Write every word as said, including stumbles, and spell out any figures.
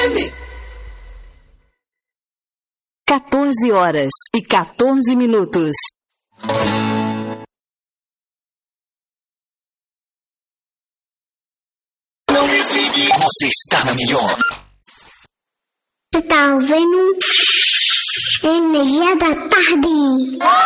quatorze horas e quatorze minutos. Não desligue, você está na melhor. Você tá ouvindo? Energia da tarde.